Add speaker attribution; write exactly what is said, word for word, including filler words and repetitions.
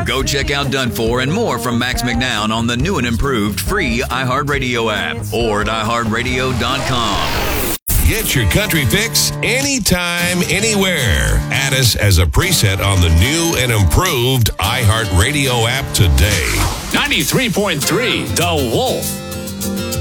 Speaker 1: Go check out Done For and more from Max McNown on the new and improved free iHeartRadio app or at i heart radio dot com.
Speaker 2: Get your country fix anytime, anywhere. Add us as a preset on the new and improved iHeartRadio app today.
Speaker 3: ninety-three point three The Wolf.